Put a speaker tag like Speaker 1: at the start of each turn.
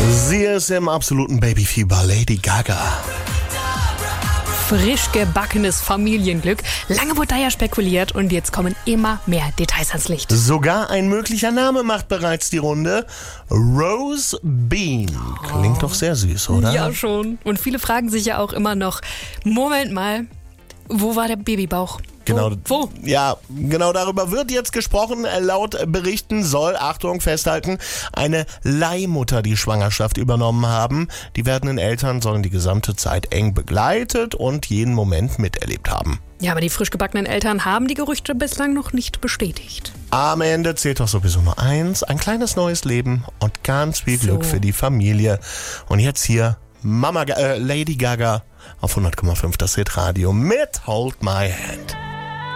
Speaker 1: Sie ist im absoluten Babyfieber, Lady Gaga.
Speaker 2: Frisch gebackenes Familienglück. Lange wurde da ja spekuliert und jetzt kommen immer mehr Details ans Licht.
Speaker 1: Sogar ein möglicher Name macht bereits die Runde. Rose Bean. Klingt doch sehr süß, oder?
Speaker 2: Ja, schon. Und viele fragen sich ja auch immer noch, Moment mal, wo war der Babybauch? Wo?
Speaker 1: Ja, genau darüber wird jetzt gesprochen. Laut Berichten soll, Achtung, festhalten, eine Leihmutter die Schwangerschaft übernommen haben. Die werdenden Eltern sollen die gesamte Zeit eng begleitet und jeden Moment miterlebt haben.
Speaker 2: Ja, aber die frisch gebackenen Eltern haben die Gerüchte bislang noch nicht bestätigt.
Speaker 1: Am Ende zählt doch sowieso nur eins, ein kleines neues Leben und ganz viel Glück für die Familie. Und jetzt hier Lady Gaga auf 100,5 das Hitradio mit Hold My Hand.